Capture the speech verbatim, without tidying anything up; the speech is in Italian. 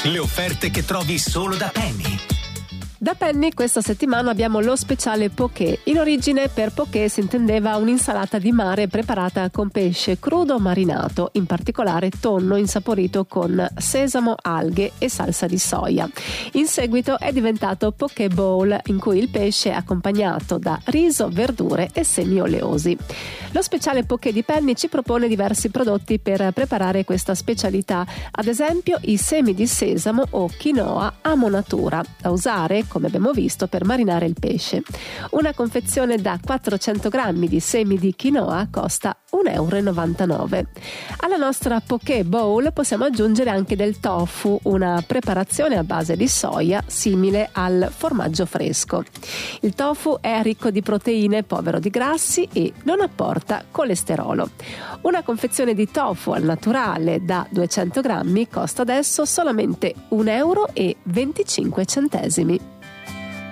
Le offerte che trovi solo da Penny. Da Penny questa settimana abbiamo lo speciale poké. In origine per poké si intendeva un'insalata di mare preparata con pesce crudo marinato, in particolare tonno insaporito con sesamo, alghe e salsa di soia. In seguito è diventato poké bowl, in cui il pesce è accompagnato da riso, verdure e semi oleosi. Lo speciale poké di Penny ci propone diversi prodotti per preparare questa specialità, ad esempio i semi di sesamo o quinoa a monatura, da usare, come abbiamo visto, per marinare il pesce. Una confezione da quattrocento grammi di semi di quinoa costa un euro e novantanove. Alla nostra poké bowl possiamo aggiungere anche del tofu, una preparazione a base di soia simile al formaggio fresco. Il tofu è ricco di proteine, povero di grassi e non apporta colesterolo. Una confezione di tofu al naturale da duecento grammi costa adesso solamente un euro e venticinque centesimi.